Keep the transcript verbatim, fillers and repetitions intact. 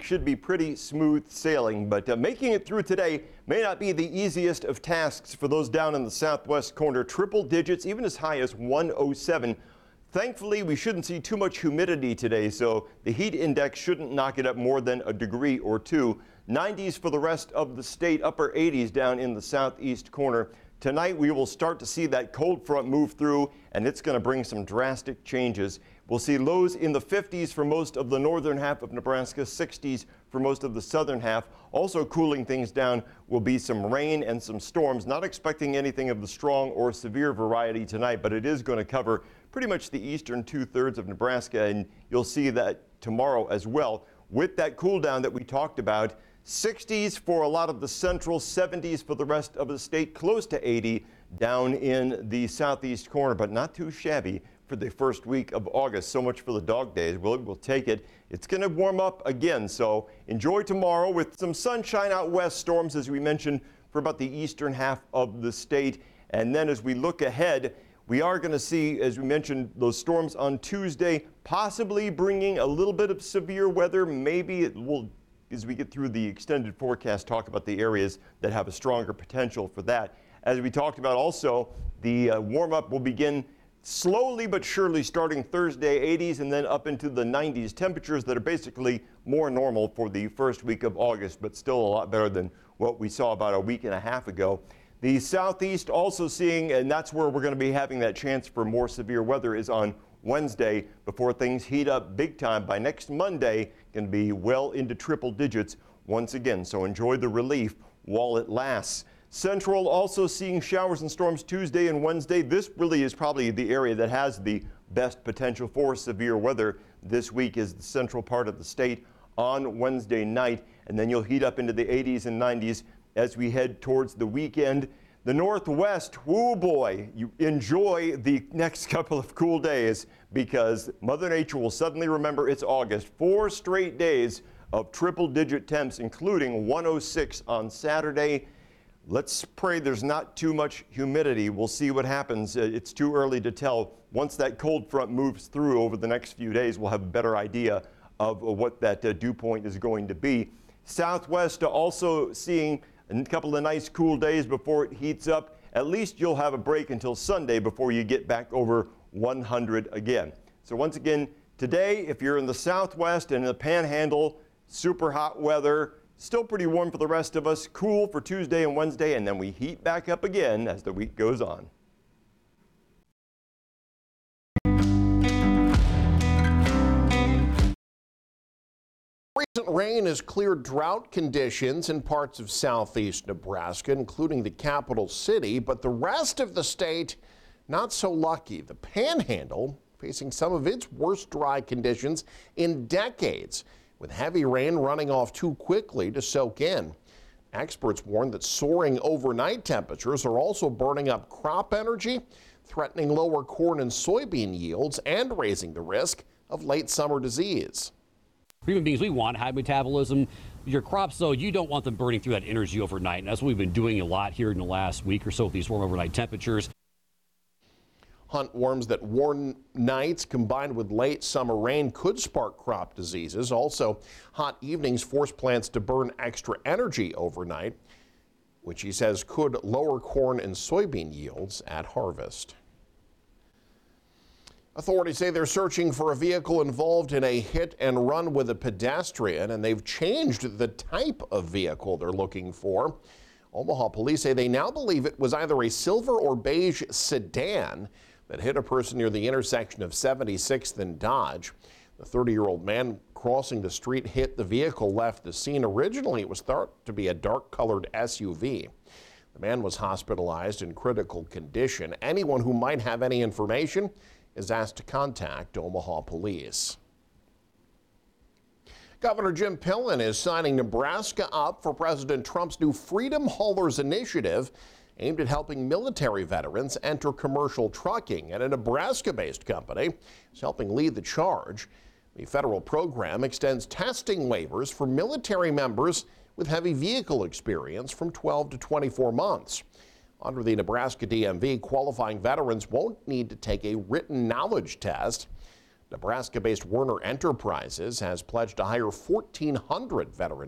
week should be pretty smooth sailing, but uh, making it through today may not be the easiest of tasks for those down in the southwest corner. Triple digits, even as high as one oh seven. Thankfully, we shouldn't see too much humidity today, so the heat index shouldn't knock it up more than a degree or two. nineties for the rest of the state, upper eighties down in the southeast corner. Tonight, we will start to see that cold front move through, and it's going to bring some drastic changes. We'll see lows in the fifties for most of the northern half of Nebraska, sixties for most of the southern half. Also cooling things down will be some rain and some storms. Not expecting anything of the strong or severe variety tonight, but it is going to cover pretty much the eastern two-thirds of Nebraska, and you'll see that tomorrow as well. With that cool down that we talked about, sixties for a lot of the central, seventies for the rest of the state, close to eighty down in the southeast corner, but not too shabby for the first week of August. So much for the dog days. We'll, we'll take it. It's going to warm up again, so enjoy tomorrow with some sunshine out west, storms, as we mentioned, for about the eastern half of the state. And then as we look ahead, we are going to see, as we mentioned, those storms on Tuesday, possibly bringing a little bit of severe weather. Maybe it will, as we get through the extended forecast, talk about the areas that have a stronger potential for that. As we talked about also, the uh, warm-up will begin slowly but surely starting Thursday, eighties, and then up into the nineties. Temperatures that are basically more normal for the first week of August, but still a lot better than what we saw about a week and a half ago. The southeast also seeing, and that's where we're going to be having that chance for more severe weather, is on Wednesday before things heat up big time. By next Monday, going to be well into triple digits once again. So enjoy the relief while it lasts. Central also seeing showers and storms Tuesday and Wednesday. This really is probably the area that has the best potential for severe weather this week, is the central part of the state on Wednesday night. And then you'll heat up into the eighties and nineties as we head towards the weekend. The Northwest, whoo boy, you enjoy the next couple of cool days, because Mother Nature will suddenly remember it's August. Four straight days of triple digit temps, including one oh six on Saturday. Let's pray there's not too much humidity. We'll see what happens. It's too early to tell. Once that cold front moves through over the next few days, we'll have a better idea of what that dew point is going to be. Southwest also seeing a couple of nice cool days before it heats up. At least you'll have a break until Sunday before you get back over one hundred again. So once again, today, if you're in the Southwest and in the Panhandle, super hot weather. Still pretty warm for the rest of us, cool for Tuesday and Wednesday, and then we heat back up again as the week goes on. Recent rain has cleared drought conditions in parts of southeast Nebraska, including the capital city, but the rest of the state not so lucky. The Panhandle facing some of its worst dry conditions in decades, with heavy rain running off too quickly to soak in. Experts warn that soaring overnight temperatures are also burning up crop energy, threatening lower corn and soybean yields, and raising the risk of late summer disease. For human beings, we want high metabolism. Your crops, though, you don't want them burning through that energy overnight. And that's what we've been doing a lot here in the last week or so with these warm overnight temperatures. Hunt warns that warm nights combined with late summer rain could spark crop diseases. Also, hot evenings force plants to burn extra energy overnight, which he says could lower corn and soybean yields at harvest. Authorities say they're searching for a vehicle involved in a hit and run with a pedestrian, and they've changed the type of vehicle they're looking for. Omaha police say they now believe it was either a silver or beige sedan that hit a person near the intersection of seventy-sixth and Dodge. The thirty-year-old man crossing the street hit the vehicle, left the scene. Originally, it was thought to be a dark-colored S U V. The man was hospitalized in critical condition. Anyone who might have any information is asked to contact Omaha police. Governor Jim Pillen is signing Nebraska up for President Trump's new Freedom Haulers initiative, aimed at helping military veterans enter commercial trucking, and a Nebraska-based company is helping lead the charge. The federal program extends testing waivers for military members with heavy vehicle experience from twelve to twenty-four months. Under the Nebraska D M V, qualifying veterans won't need to take a written knowledge test. Nebraska-based Werner Enterprises has pledged to hire fourteen hundred veteran